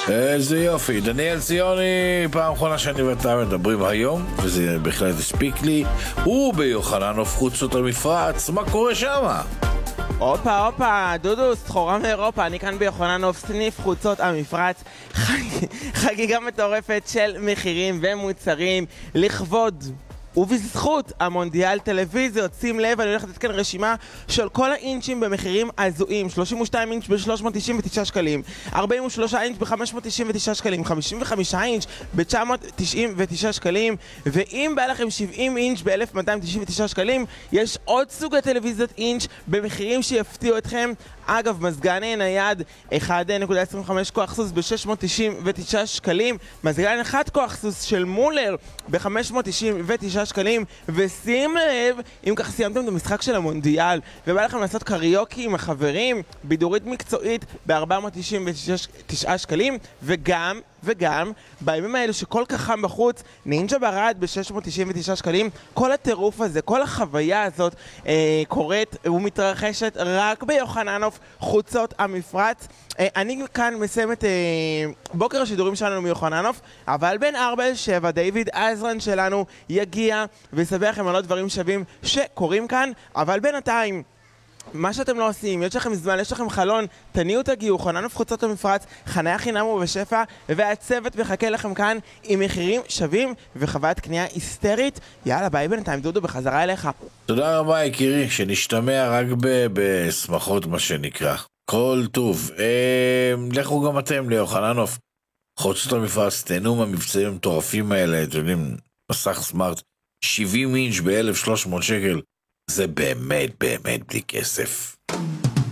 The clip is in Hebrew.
איזה יופי, דניאל ציוני, פעם אחרונה שאני ואתה מדברים היום, וזה בהחלט הספיק לי, הוא ביוחננוף חוצות המפרץ, מה קורה שמה? הופה, דודו, סחורה מאירופה, אני כאן ביוחננוף, סניף חוצות המפרץ, חגיגה מטורפת של מחירים ומוצרים לכבוד ובזכות המונדיאל טלוויזיות. שים לב, אני הולך לתת כאן רשימה של כל האינצ'ים במחירים הזויים. 32 אינץ' ב-399 שקלים, 43 אינץ' ב-599 שקלים, 55 אינץ' ב-999 שקלים, ואם בא לכם 70 אינץ' ב-1299 שקלים, יש עוד סוג הטלוויזיות אינץ' במחירים שיפתיעו אתכם. אגב, מזגן נייד 1.25 כוח סוס ב-699 שקלים, מזגן 1 כוח סוס של מולר ב-599 שקלים, ושים לב, אם כך סיימתם את המשחק של המונדיאל ובא לכם לעשות קריוקי עם החברים, בידורית מקצועית ב-499 שקלים, וגם בימים האלו שכל כך חם בחוץ, נינג'ה ברד ב-699 שקלים. כל הטירוף הזה, כל החוויה הזאת קורית ומתרחשת רק ביוחננוף חוצות המפרץ. אני כאן מסיים את בוקר השידורים שלנו מיוחננוף, אבל בין 4 ל-7 דיוויד עזרן שלנו יגיע ויספר לכם על עוד דברים שווים שקורים כאן. אבל בינתיים, מה שאתם לא עושים, יש לכם זמן, יש לכם חלון, תניעו, תגיעו, יוחננוף חוצות המפרץ, חניה חינם ובשפע, והצוות מחכה לכם כאן עם מחירים שווים וחוויית קנייה היסטרית. יאללה, ביי בינתיים, דודו, בחזרה אליך. תודה רבה יקירי, שנשתמע רק בשמחות מה שנקרא. כל טוב. לכו גם אתם ליוחננוף חוצות המפרץ, תהנו מהמבצעים המטורפים האלה. אתם יודעים, מסך סמארט 70 אינץ' ב-1,300 שקל, זה באמת בלי כסף.